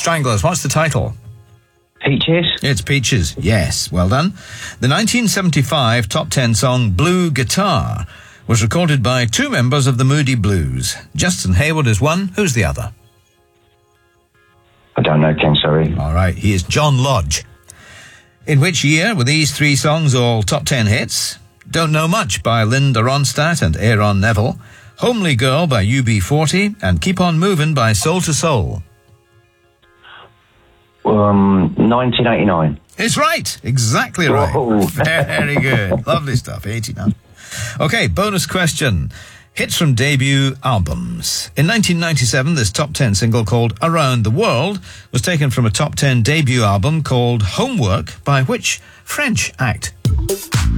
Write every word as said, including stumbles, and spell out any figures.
Stranglers, what's the title? Peaches? It's Peaches, yes, well done. The nineteen seventy-five top ten song Blue Guitar was recorded by two members of the Moody Blues. Justin Hayward is one, who's the other? I don't know, Ken, sorry. All right, he is John Lodge. In which year were these three songs all top ten hits? Don't Know Much by Linda Ronstadt and Aaron Neville, Homely Girl by U B forty, and Keep On Movin' by Soul to Soul. Um, nineteen eighty-nine. It's right, exactly right. Whoa. Very good, lovely stuff, eighty-nine. Okay, bonus question. Hits from debut albums. In nineteen ninety-seven, this top ten single called Around the World was taken from a top ten debut album called Homework by which French act?